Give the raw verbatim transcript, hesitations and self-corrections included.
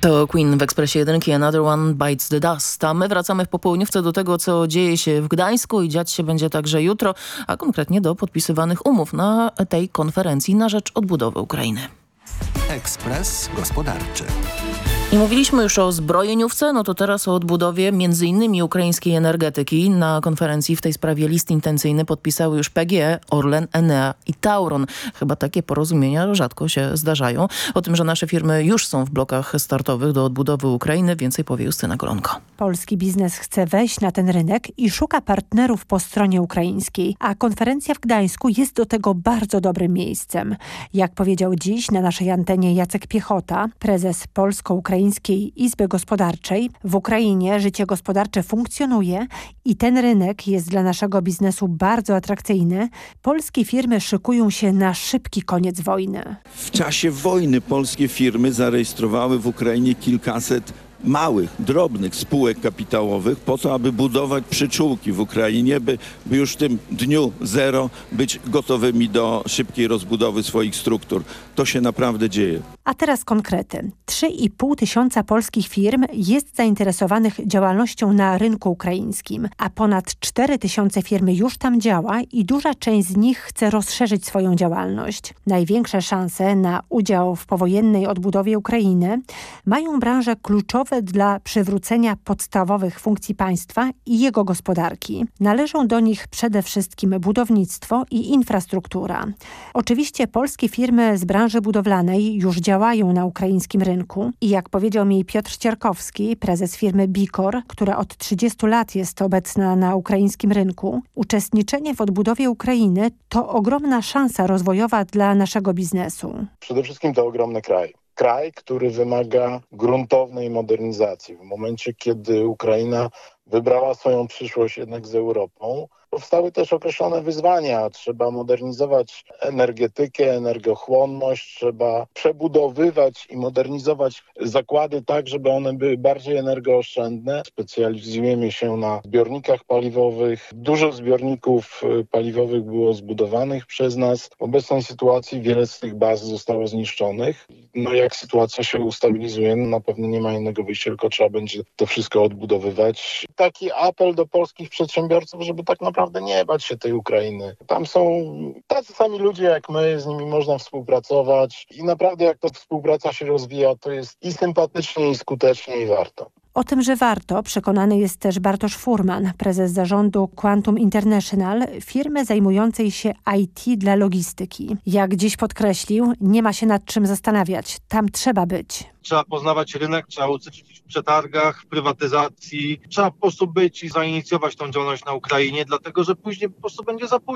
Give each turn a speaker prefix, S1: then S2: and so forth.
S1: To Queen w Ekspresie Jedynki, Another One Bites the Dust. A my wracamy w popołudniówce do tego, co dzieje się w Gdańsku i dziać się będzie także jutro, a konkretnie do podpisywanych umów na tej konferencji na rzecz odbudowy Ukrainy.
S2: Ekspres Gospodarczy.
S1: I mówiliśmy już o zbrojeniówce, no to teraz o odbudowie między innymi ukraińskiej energetyki. Na konferencji w tej sprawie list intencyjny podpisały już P G E, Orlen, Enea i Tauron. Chyba takie porozumienia rzadko się zdarzają. O tym, że nasze firmy już są w blokach startowych do odbudowy Ukrainy, więcej powie Justyna Golonko.
S3: Polski biznes chce wejść na ten rynek i szuka partnerów po stronie ukraińskiej, a konferencja w Gdańsku jest do tego bardzo dobrym miejscem. Jak powiedział dziś na naszej antenie Jacek Piechota, prezes polsko-ukraińskiej Izby Gospodarczej, w Ukrainie życie gospodarcze funkcjonuje i ten rynek jest dla naszego biznesu bardzo atrakcyjny. Polskie firmy szykują się na szybki koniec wojny.
S4: W czasie wojny polskie firmy zarejestrowały w Ukrainie kilkaset małych, drobnych spółek kapitałowych po to, aby budować przyczółki w Ukrainie, by, by już w tym dniu zero być gotowymi do szybkiej rozbudowy swoich struktur. To się naprawdę dzieje.
S3: A teraz konkrety. trzy i pół tysiąca polskich firm jest zainteresowanych działalnością na rynku ukraińskim, a ponad cztery tysiące firm już tam działa i duża część z nich chce rozszerzyć swoją działalność. Największe szanse na udział w powojennej odbudowie Ukrainy mają branże kluczowe dla przywrócenia podstawowych funkcji państwa i jego gospodarki. Należą do nich przede wszystkim budownictwo i infrastruktura. Oczywiście polskie firmy z branży budowlanej już działają na ukraińskim rynku i jak powiedział mi Piotr Cierkowski, prezes firmy Bicor, która od trzydziestu lat jest obecna na ukraińskim rynku, uczestniczenie w odbudowie Ukrainy to ogromna szansa rozwojowa dla naszego biznesu.
S5: Przede wszystkim to ogromny kraj. Kraj, który wymaga gruntownej modernizacji. W momencie, kiedy Ukraina wybrała swoją przyszłość jednak z Europą, powstały też określone wyzwania. Trzeba modernizować energetykę, energochłonność, trzeba przebudowywać i modernizować zakłady tak, żeby one były bardziej energooszczędne. Specjalizujemy się na zbiornikach paliwowych. Dużo zbiorników paliwowych było zbudowanych przez nas. W obecnej sytuacji wiele z tych baz zostało zniszczonych. No jak sytuacja się ustabilizuje, no na pewno nie ma innego wyjścia, tylko trzeba będzie to wszystko odbudowywać. Taki apel do polskich przedsiębiorców, żeby tak naprawdę nie bać się tej Ukrainy. Tam są tacy sami ludzie jak my, z nimi można współpracować i naprawdę jak ta współpraca się rozwija, to jest i sympatycznie, i skutecznie, i warto.
S3: O tym, że warto, przekonany jest też Bartosz Furman, prezes zarządu Quantum International, firmy zajmującej się I T dla logistyki. Jak dziś podkreślił, nie ma się nad czym zastanawiać. Tam trzeba być.
S6: Trzeba poznawać rynek, trzeba uczestniczyć w przetargach, w prywatyzacji. Trzeba po prostu być i zainicjować tą działalność na Ukrainie, dlatego że później po prostu będzie za późno.